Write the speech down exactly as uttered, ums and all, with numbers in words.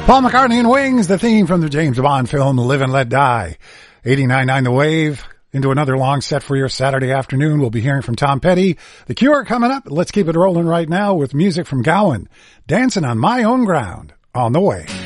Paul McCartney and Wings, the theme from the James Bond film Live and Let Die. eighty-nine point nine The Wave, into another long set for your Saturday afternoon. We'll be hearing from Tom Petty. The Cure coming up. Let's keep it rolling right now with music from Gowan. Dancing on My Own Ground, on the way.